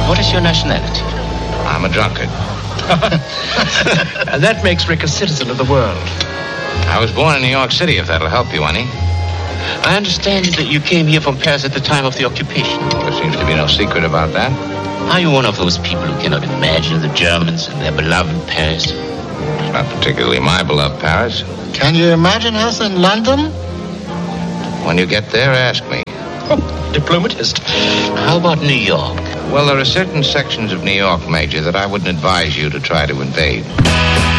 What is your nationality? I'm a drunkard. And that makes Rick a citizen of the world. I was born in New York City, if that'll help you any. I understand that you came here from Paris at the time of the occupation. There seems to be no secret about that. Are you one of those people who cannot imagine the Germans and their beloved Paris? It's not particularly my beloved Paris. Can you imagine us in London? When you get there, ask me. Oh, diplomatist. How about New York? Well, there are certain sections of New York, Major, that I wouldn't advise you to try to invade.